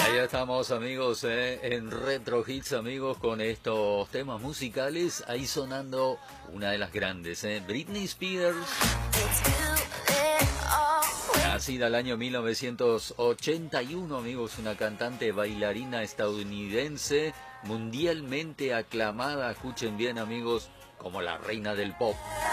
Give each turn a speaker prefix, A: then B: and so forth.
A: Ahí estamos, amigos, en Retro Hits, amigos, con estos temas musicales. Ahí sonando una de las grandes, Britney Spears. Nacida el año 1981, amigos, una cantante bailarina estadounidense mundialmente aclamada, escuchen bien, amigos, como la reina del pop.